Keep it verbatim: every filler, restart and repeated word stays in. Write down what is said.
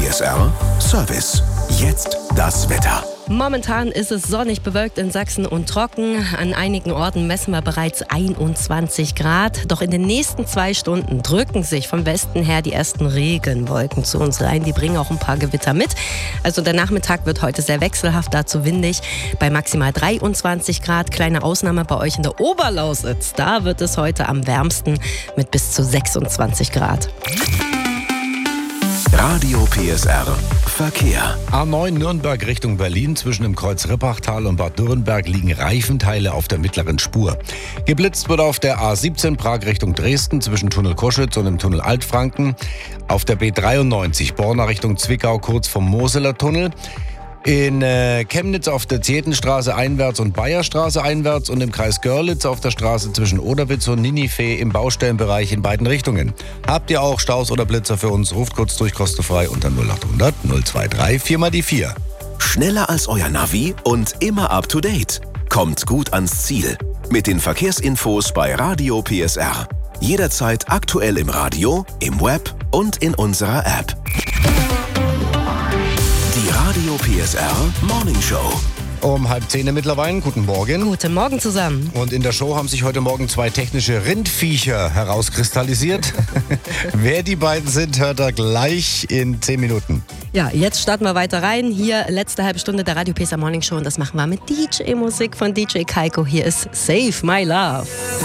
S R Service. Jetzt das Wetter. Momentan ist es sonnig bewölkt in Sachsen und trocken. An einigen Orten messen wir bereits einundzwanzig Grad. Doch in den nächsten zwei Stunden drücken sich vom Westen her die ersten Regenwolken zu uns rein. Die bringen auch ein paar Gewitter mit. Also der Nachmittag wird heute sehr wechselhaft, dazu windig. Bei maximal dreiundzwanzig Grad. Kleine Ausnahme bei euch in der Oberlausitz. Da wird es heute am wärmsten mit bis zu sechsundzwanzig Grad. Radio P S R Verkehr. A neun Nürnberg Richtung Berlin. Zwischen dem Kreuz Rippachtal und Bad Dürrenberg liegen Reifenteile auf der mittleren Spur. Geblitzt wird auf der A siebzehn Prag Richtung Dresden zwischen Tunnel Koschitz und dem Tunnel Altfranken. Auf der B dreiundneunzig Borna Richtung Zwickau kurz vom Moseler Tunnel. In äh, Chemnitz auf der Zetenstraße einwärts und Bayerstraße einwärts und im Kreis Görlitz auf der Straße zwischen Oderwitz und Ninive im Baustellenbereich in beiden Richtungen. Habt ihr auch Staus oder Blitzer für uns? Ruft kurz durch kostenfrei unter null acht hundert null zwei drei vier mal die vier. Schneller als euer Navi und immer up to date. Kommt gut ans Ziel. Mit den Verkehrsinfos bei Radio P S R. Jederzeit aktuell im Radio, im Web und in unserer App. Die Radio P S R Morning Show. Um halb zehn mittlerweile. Guten Morgen. Guten Morgen zusammen. Und in der Show haben sich heute Morgen zwei technische Rindviecher herauskristallisiert. Wer die beiden sind, hört er gleich in zehn Minuten. Ja, jetzt starten wir weiter rein. Hier letzte halbe Stunde der Radio P S R Morning Show und das machen wir mit D J-Musik von D J Kaiko. Hier ist Save My Love.